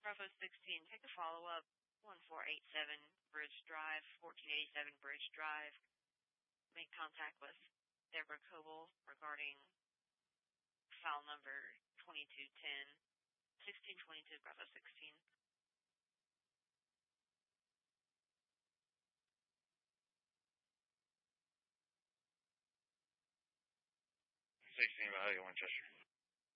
Bravo 16, take a follow-up, 1487 Bridge Drive, 1487 Bridge Drive. Make contact with Deborah Coble regarding file number 2210, 1622 Bravo 16. 16 Mahalia, Winchester.